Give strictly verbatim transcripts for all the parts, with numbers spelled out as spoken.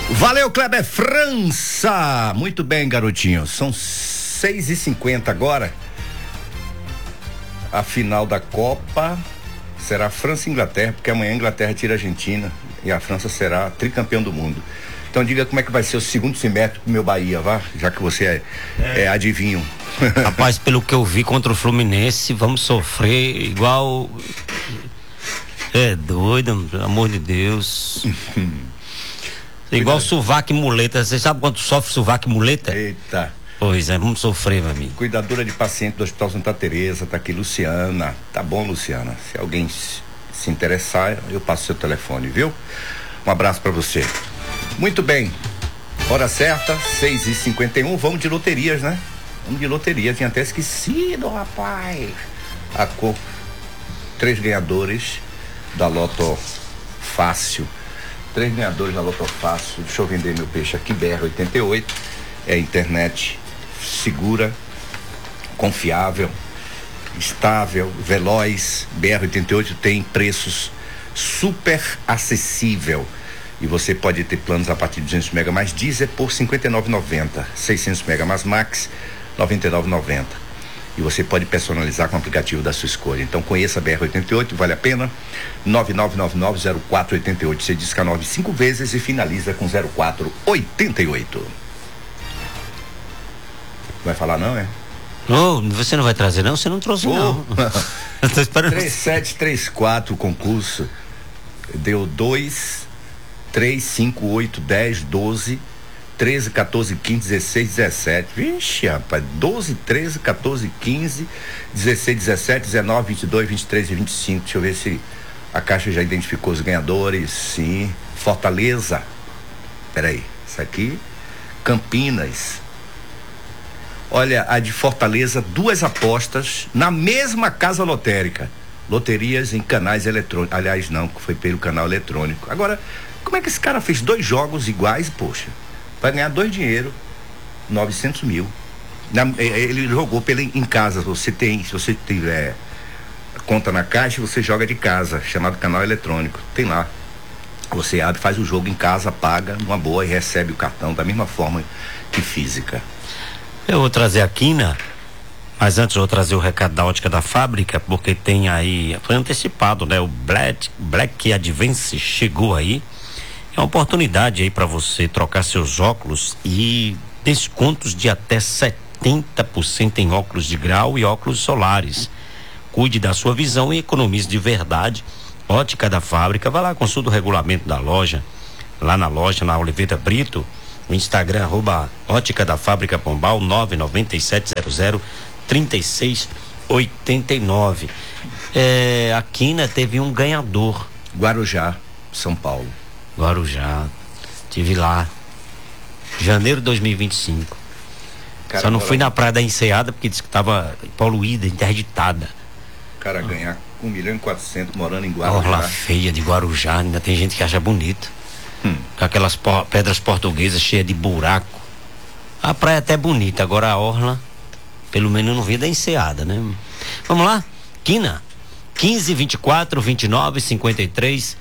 Valeu, Kleber França. Muito bem, garotinho. São seis e cinquenta agora. A final da Copa será França e Inglaterra, porque amanhã a Inglaterra tira a Argentina e a França será tricampeão do mundo. Então diga como é que vai ser o segundo semestre pro meu Bahia, vá, já que você é, é. é adivinho. Rapaz, pelo que eu vi contra o Fluminense, vamos sofrer igual... É doido, pelo amor de Deus. Igual sovaco e muleta. Você sabe quanto sofre sovaco e muleta? Eita. Pois é, vamos sofrer, meu amigo. Cuidadora de paciente do Hospital Santa Teresa, tá aqui, Luciana. Tá bom, Luciana. Se alguém se, se interessar, eu passo seu telefone, viu? Um abraço pra você. Muito bem. Hora certa, seis e cinquenta e um. Vamos de loterias, né? Vamos de loteria. Tinha até esquecido, rapaz. A cor. Três ganhadores da Loto Fácil. Três ganhadores da Loto Fácil. Deixa eu vender meu peixe aqui, B R oitenta e oito. É internet segura, confiável, estável, veloz. B R oitenta e oito tem preços super acessível. E você pode ter planos a partir de duzentos mega mais diesel por cinquenta e nove reais e noventa centavos. seiscentos mega mais max, noventa e nove reais e noventa centavos. E você pode personalizar com o aplicativo da sua escolha. Então conheça a B R oitenta e oito, vale a pena. nove nove nove nove zero quatro oito oito. Você disca nove cinco vezes e finaliza com zero quatro oito oito. Vai falar não, é? Não, você não vai trazer não? Você não trouxe oh. não. Eu tô esperando. três sete três quatro o concurso. Deu dois, três, cinco, oito, dez, doze, treze, quatorze, quinze, dezesseis, dezessete. Vixe, rapaz, doze, treze, quatorze, quinze, dezesseis, dezessete, dezenove, vinte e dois, vinte e três e vinte e cinco. Deixa eu ver se a Caixa já identificou os ganhadores. Sim. Fortaleza. Peraí, isso aqui. Campinas. Olha, a de Fortaleza, duas apostas na mesma casa lotérica. Loterias em canais eletrônicos. Aliás, não, foi pelo canal eletrônico. Agora, como é que esse cara fez dois jogos iguais, poxa? Vai ganhar dois dinheiro, novecentos mil. Na, ele jogou pela, em casa. Você tem, se você tiver conta na Caixa, você joga de casa, chamado canal eletrônico. Tem lá. Você abre, faz o jogo em casa, paga numa boa e recebe o cartão da mesma forma que física. Eu vou trazer a quina, mas antes eu vou trazer o recado da Ótica da Fábrica, porque tem aí, foi antecipado, né? O Black, Black Advance chegou aí. É uma oportunidade aí para você trocar seus óculos e descontos de até setenta por cento em óculos de grau e óculos solares. Cuide da sua visão e economize de verdade. Ótica da Fábrica, vai lá, consulta o regulamento da loja, lá na loja, na Oliveira Brito, o Instagram, arroba Ótica da Fábrica Pombal, nove nove sete zero zero três seis oito nove. É, a quina teve um ganhador. Guarujá, São Paulo. Guarujá, estive lá, janeiro de dois mil e vinte e cinco. Cara, só não fui na Praia da Enseada porque disse que estava poluída, interditada. O cara ganhar um milhão e quatrocentos morando em Guarujá. Orla feia de Guarujá, ainda tem gente que acha bonito. Hum. Com aquelas po- pedras portuguesas cheias de buraco. A praia é até bonita, agora a orla, pelo menos não vi da Enseada, né? Vamos lá? Quina, quinze, vinte e quatro, vinte e nove, cinquenta e três,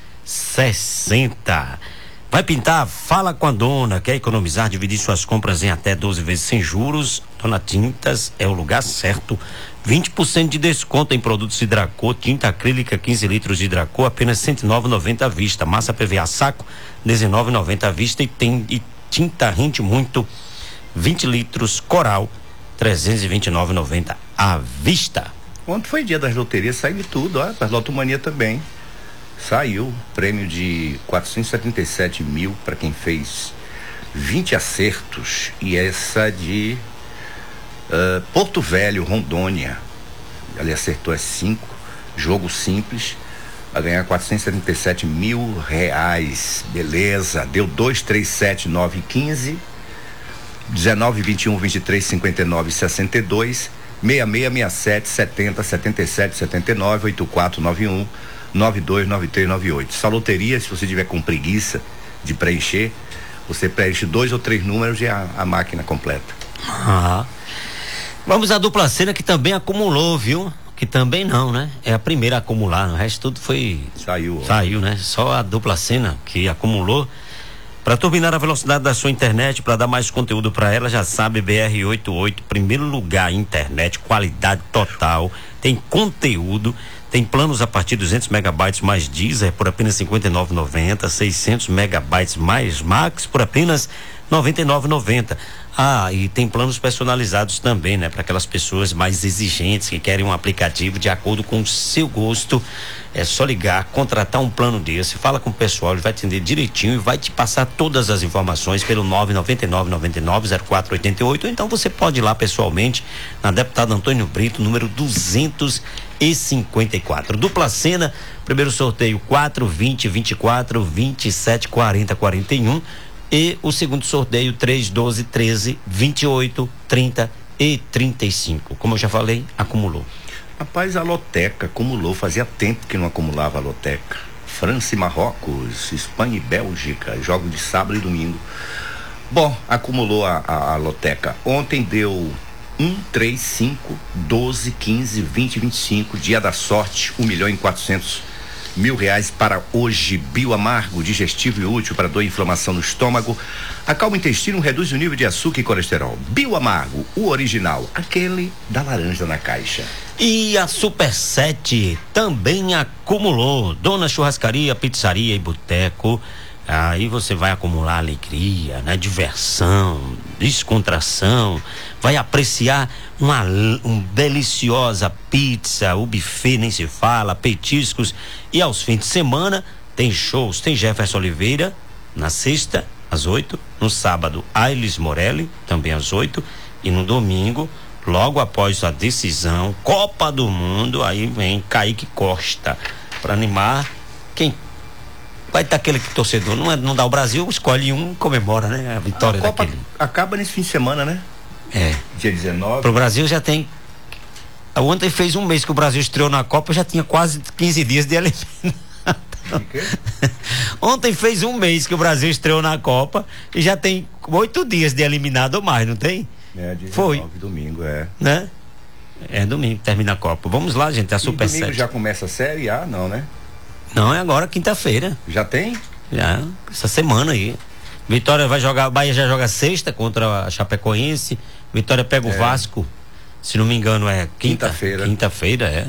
sessenta. Vai pintar? Fala com a dona. Quer economizar, dividir suas compras em até doze vezes sem juros? Dona Tintas é o lugar certo. vinte por cento de desconto em produtos Hidracor, tinta acrílica quinze litros de Hidracor, apenas cento e nove reais e noventa centavos à vista. Massa P V A saco, dezenove reais e noventa centavos à vista. E tem e tinta rende muito, vinte litros Coral, trezentos e vinte e nove reais e noventa centavos à vista. Ontem foi dia das loterias, saiu de tudo, ó, das Lotomania também. Saiu prêmio de quatrocentos e setenta e sete mil para quem fez vinte acertos. E essa de uh, Porto Velho, Rondônia. Ele acertou as cinco. Jogo simples. Vai ganhar quatrocentos e setenta e sete mil reais. Beleza. Deu dois, três, sete, nove, quinze. dezenove, vinte e um, vinte e três, cinquenta e nove, sessenta e dois. seis seis, seis sete, setenta, setenta e sete, setenta e nove, oito quatro nove um. nove dois nove três nove oito. Essa loteria, se você tiver com preguiça de preencher, você preenche dois ou três números e a, a máquina completa. Ah. Vamos à dupla cena que também acumulou, viu? Que também não, né? É a primeira a acumular, o resto tudo foi... Saiu. Saiu, né? Só a dupla cena que acumulou Para turbinar a velocidade da sua internet, para dar mais conteúdo para ela, já sabe, B R oitenta e oito, primeiro lugar, internet, qualidade total, tem conteúdo, tem planos a partir de duzentos megabytes mais Deezer por apenas cinquenta e nove reais e noventa centavos, seiscentos megabytes mais Max por apenas noventa e nove reais e noventa centavos. Ah, e tem planos personalizados também, né? Para aquelas pessoas mais exigentes que querem um aplicativo de acordo com o seu gosto. É só ligar, contratar um plano desse, fala com o pessoal, ele vai atender direitinho e vai te passar todas as informações pelo nove nove nove nove nove zero quatro oito oito. Ou então você pode ir lá pessoalmente na Deputado Antônio Brito, número duzentos e cinquenta e quatro. Dupla Sena, primeiro sorteio quatro, vinte, vinte e quatro, vinte e sete, quarenta, quarenta e um. E o segundo sorteio três, doze, treze, vinte e oito, trinta e trinta e cinco. Como eu já falei, acumulou. Rapaz, a loteca acumulou, fazia tempo que não acumulava a loteca. França e Marrocos, Espanha e Bélgica, jogos de sábado e domingo. Bom, acumulou a, a, a loteca. Ontem deu um, três, cinco, doze, quinze, vinte, vinte e cinco, dia da sorte, um milhão e quatrocentos mil reais para hoje. Bioamargo, digestivo e útil para dor e inflamação no estômago. Acalma o intestino, reduz o nível de açúcar e colesterol. Bioamargo, o original, aquele da laranja na caixa. E a Super sete também acumulou. Dona Churrascaria, Pizzaria e Boteco. Aí você vai acumular alegria, né? Diversão, descontração, vai apreciar uma um deliciosa pizza, o buffet nem se fala, petiscos. E aos fins de semana tem shows, tem Jefferson Oliveira na sexta às oito, no sábado Ailes Morelli também às oito, e no domingo, logo após a decisão Copa do Mundo, aí vem Kaique Costa para animar. Quem vai estar aquele que torcedor não, é, não dá o Brasil, escolhe um, comemora, né? A vitória a Copa daquele. Acaba nesse fim de semana, né? É. Dia dezenove. Pro Brasil já tem. Ontem fez um mês que o Brasil estreou na Copa, já tinha quase quinze dias de eliminação. Ontem fez um mês que o Brasil estreou na Copa e já tem oito dias de eliminado ou mais, não tem? É, dezenove, foi. Domingo, é. Né? É domingo, termina a Copa. Vamos lá, gente, a Super domingo sete. Já começa a Série A, não, né? Não, é agora quinta-feira. Já tem? Já, essa semana aí. Vitória vai jogar, Bahia já joga sexta contra a Chapecoense. Vitória pega o é. Vasco, se não me engano é quinta, quinta-feira. Quinta-feira, é.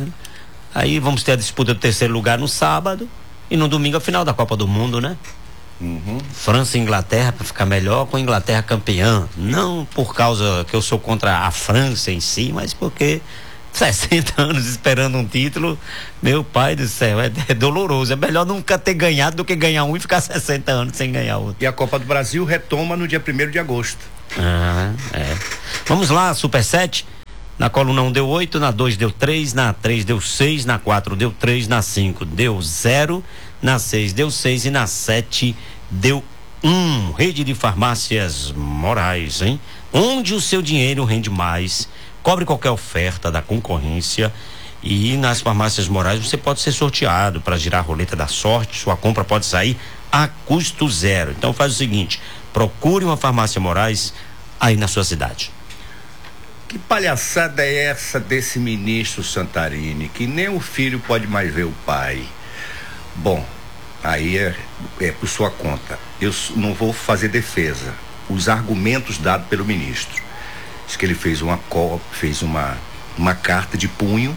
Aí vamos ter a disputa do terceiro lugar no sábado e no domingo a final da Copa do Mundo, né? Uhum. França e Inglaterra para ficar melhor, com a Inglaterra campeã. Não por causa que eu sou contra a França em si, mas porque sessenta anos esperando um título, meu pai do céu, é, é doloroso. É melhor nunca ter ganhado do que ganhar um e ficar sessenta anos sem ganhar outro. E a Copa do Brasil retoma no dia primeiro de agosto. Ah, é. Vamos lá, Super sete. Na coluna um deu oito, na dois deu três, na três deu seis, na quatro deu três, na cinco deu zero, na seis deu seis e na sete deu um. Rede de farmácias Moraes, hein? Onde o seu dinheiro rende mais. Cobre qualquer oferta da concorrência e nas farmácias Moraes você pode ser sorteado para girar a roleta da sorte. Sua compra pode sair a custo zero. Então faz o seguinte, procure uma farmácia Moraes aí na sua cidade. Que palhaçada é essa desse ministro Santarini, que nem o filho pode mais ver o pai? Bom, aí é, é por sua conta. Eu não vou fazer defesa. Os argumentos dados pelo ministro. Diz que ele fez uma fez uma, uma carta de punho,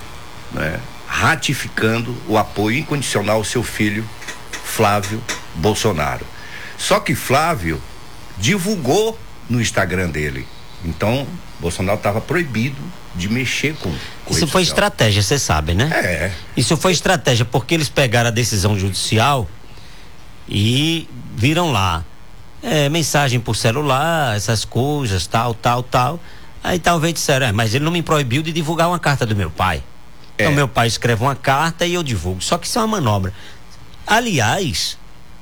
né, ratificando o apoio incondicional ao seu filho Flávio Bolsonaro. Só que Flávio divulgou no Instagram dele. Então, Bolsonaro estava proibido de mexer com, com isso. Foi social. Estratégia, você sabe, né? É. Isso foi estratégia porque eles pegaram a decisão judicial e viram lá. É, mensagem por celular, essas coisas, tal, tal, tal. Aí talvez disseram, é, mas ele não me proibiu de divulgar uma carta do meu pai. É. Então meu pai escreve uma carta e eu divulgo. Só que isso é uma manobra. Aliás,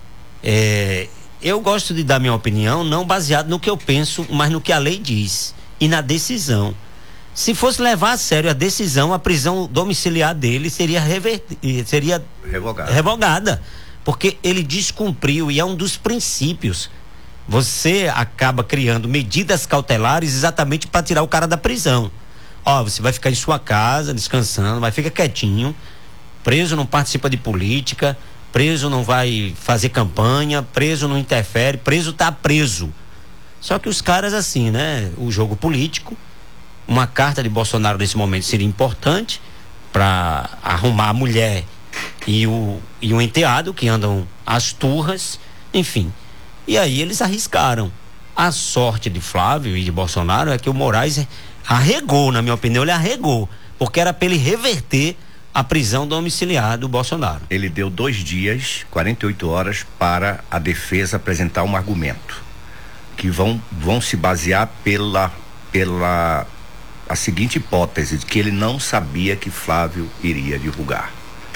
é, eu gosto de dar minha opinião não baseado no que eu penso, mas no que a lei diz e na decisão. Se fosse levar a sério a decisão, a prisão domiciliar dele seria, revert... seria revogada. revogada, porque ele descumpriu e é um dos princípios. Você acaba criando medidas cautelares exatamente para tirar o cara da prisão. Ó, você vai ficar em sua casa descansando, mas fica quietinho, preso, não participa de política, preso não vai fazer campanha, preso não interfere, preso tá preso. Só que os caras assim, né? O jogo político, uma carta de Bolsonaro nesse momento seria importante para arrumar a mulher e o, e o enteado que andam às turras, enfim. E aí eles arriscaram. A sorte de Flávio e de Bolsonaro é que o Moraes arregou, na minha opinião, ele arregou, porque era para ele reverter a prisão domiciliar do Bolsonaro. Ele deu dois dias, quarenta e oito horas, para a defesa apresentar um argumento, que vão, vão se basear pela, pela a seguinte hipótese, de que ele não sabia que Flávio iria divulgar.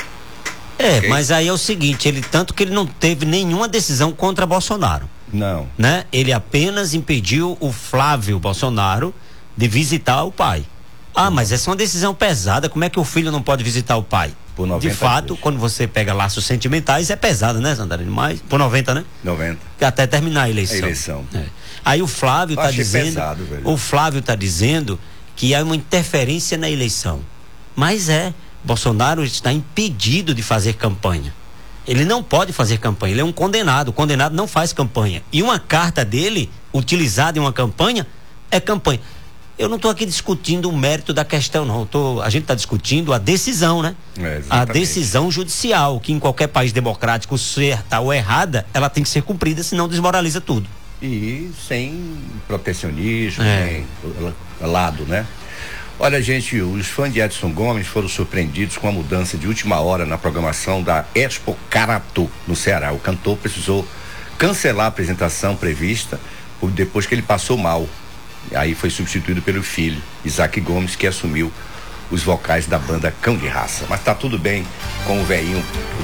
É, okay? Mas aí é o seguinte, ele tanto que ele não teve nenhuma decisão contra Bolsonaro. Não. Né? Ele apenas impediu o Flávio Bolsonaro de visitar o pai. Ah, mas essa é uma decisão pesada, como é que o filho não pode visitar o pai? Por noventa de fato, dias. Quando você pega laços sentimentais, é pesado, né, Santarino? Mas, por noventa, né? noventa. Até terminar a eleição. A eleição. É. Aí o Flávio está dizendo, pesado, velho. o Flávio está dizendo que há uma interferência na eleição. Mas é, Bolsonaro está impedido de fazer campanha. Ele não pode fazer campanha, ele é um condenado. O condenado não faz campanha. E uma carta dele, utilizada em uma campanha, é campanha. Eu não estou aqui discutindo o mérito da questão, não. Eu tô, a gente está discutindo a decisão, né? É, a decisão judicial, que em qualquer país democrático, certa ou errada, ela tem que ser cumprida, senão desmoraliza tudo. E sem protecionismo, É. sem lado, né? Olha, gente, os fãs de Edson Gomes foram surpreendidos com a mudança de última hora na programação da Expo Caratô, no Ceará. O cantor precisou cancelar a apresentação prevista depois que ele passou mal. Aí foi substituído pelo filho, Isaac Gomes, que assumiu os vocais da banda Cão de Raça. Mas tá tudo bem com o velhinho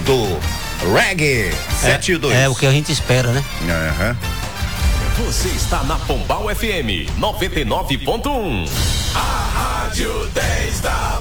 do reggae. sete e dois. É, é o que a gente espera, né? Aham. Você está na Pombal F M noventa e nove ponto um. A Rádio dez da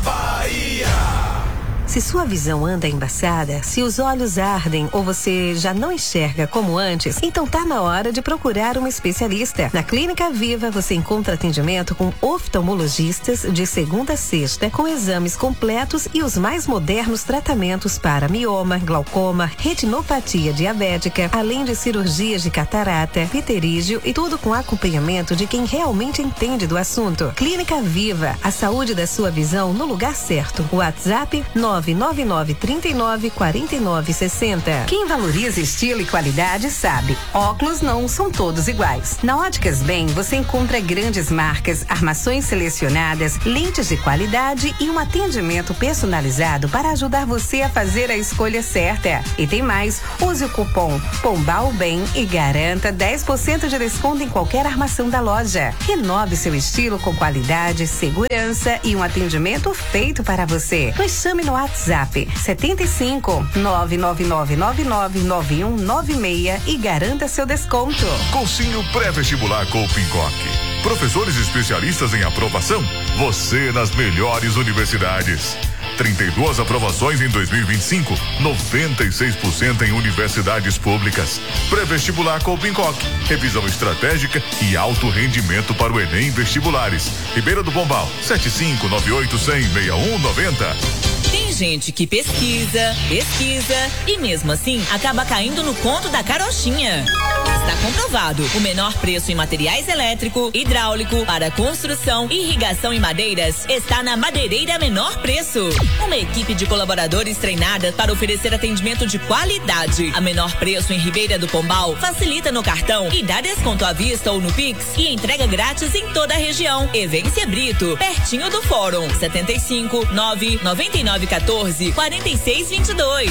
Bahia. Se sua visão anda embaçada, se os olhos ardem ou você já não enxerga como antes, então tá na hora de procurar um especialista. Na Clínica Viva você encontra atendimento com oftalmologistas de segunda a sexta, com exames completos e os mais modernos tratamentos para mioma, glaucoma, retinopatia diabética, além de cirurgias de catarata, pterígio e tudo com acompanhamento de quem realmente entende do assunto. Clínica Viva, a saúde da sua visão no lugar certo. WhatsApp nove nove nove três nove quatro nove seis zero. Quem valoriza estilo e qualidade sabe, óculos não são todos iguais. Na Óticas Bem você encontra grandes marcas, armações selecionadas, lentes de qualidade e um atendimento personalizado para ajudar você a fazer a escolha certa. E tem mais, use o cupom Pombal Bem e garanta dez por cento de desconto em qualquer armação da loja. Renove seu estilo com qualidade, segurança e um atendimento feito para você. Nos chame no WhatsApp setenta e cinco, nove nove nove nove nove nove um nove seis e garanta seu desconto. Cursinho pré-vestibular Coupincock. Professores especialistas em aprovação? Você nas melhores universidades. trinta e duas aprovações em dois mil e vinte e cinco, noventa e seis por cento em universidades públicas. Pré-vestibular Coupincock, revisão estratégica e alto rendimento para o Enem Vestibulares. Ribeira do Pombal, sete cinco nove oito zero zero seis um nove zero. Tem gente que pesquisa, pesquisa e mesmo assim acaba caindo no conto da carochinha. Está comprovado, o menor preço em materiais elétrico, hidráulico, para construção, irrigação e madeiras está na Madeireira Menor Preço. Uma equipe de colaboradores treinada para oferecer atendimento de qualidade. A menor preço em Ribeira do Pombal facilita no cartão e dá desconto à vista ou no Pix e entrega grátis em toda a região. Evência Brito, pertinho do Fórum, setenta e cinco, nove nove nove um quatro, quatro seis dois dois.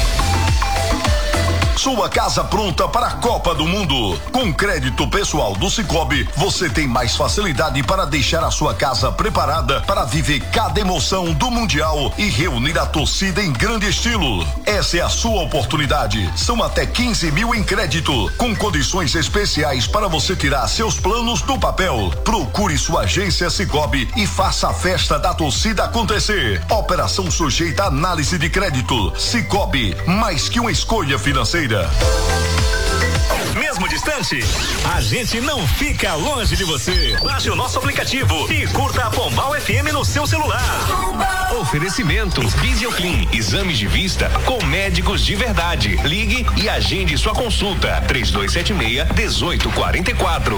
Sua casa pronta para a Copa do Mundo. Com crédito pessoal do Sicoob, você tem mais facilidade para deixar a sua casa preparada para viver cada emoção do Mundial e reunir a torcida em grande estilo. Essa é a sua oportunidade. São até quinze mil em crédito, com condições especiais para você tirar seus planos do papel. Procure sua agência Sicoob e faça a festa da torcida acontecer. Operação sujeita a análise de crédito. Sicoob, mais que uma escolha financeira. Mesmo distante? Forte. A gente não fica longe de você. Baixe o nosso aplicativo e curta a Pombal F M no seu celular. Pombal. Oferecimento Vision Clean, exames de vista com médicos de verdade. Ligue e agende sua consulta. três dois sete seis, um oito quatro quatro.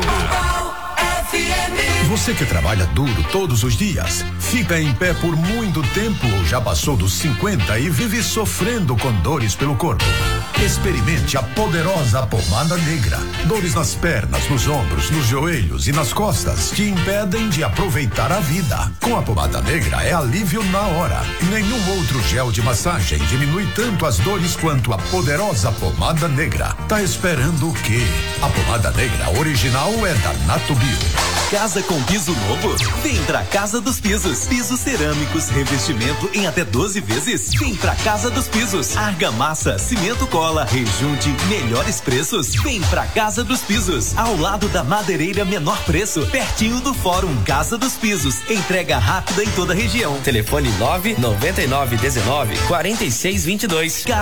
Você que trabalha duro todos os dias, fica em pé por muito tempo ou já passou dos cinquenta e vive sofrendo com dores pelo corpo. Experimente a poderosa pomada negra. Dores nas pernas, nos ombros, nos joelhos e nas costas te impedem de aproveitar a vida. Com a pomada negra é alívio na hora. Nenhum outro gel de massagem diminui tanto as dores quanto a poderosa pomada negra. Tá esperando o quê? A pomada negra original é da Nato Bio. Casa com piso novo? Vem pra Casa dos Pisos. Pisos cerâmicos, revestimento em até doze vezes. Vem pra Casa dos Pisos. Argamassa, cimento cola, rejunte, melhores preços. Vem pra Casa dos Pisos. Ao lado da madeireira menor preço, pertinho do Fórum Casa dos Pisos. Entrega rápida em toda a região. Telefone nove nove nove um nove quatro seis dois dois.